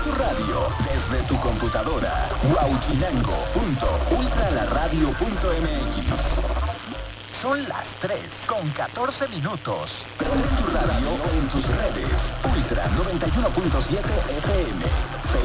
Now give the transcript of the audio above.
tu radio, desde tu computadora. Huauchinango.ultralaradio.mx. Son las 3:14. Prende tu radio en tus redes. Ultra 91.7 FM.